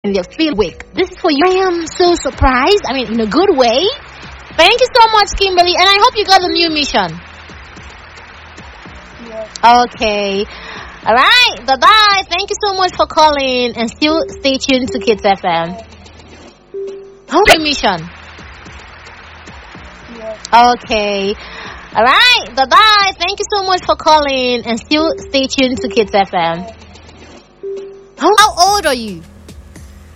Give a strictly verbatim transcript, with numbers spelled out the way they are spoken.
and they're feeling weak. This is for you. I am so surprised. I mean, in a good way. Thank you so much, Kimberly, and I hope you got a new mission. Yes. Okay. All right. Bye-bye. Thank you so much for calling, and still stay tuned to Kids F M. New mission. Yes. Okay. All right. Bye-bye. Thank you so much for calling, and still stay tuned to Kids F M. How old are you?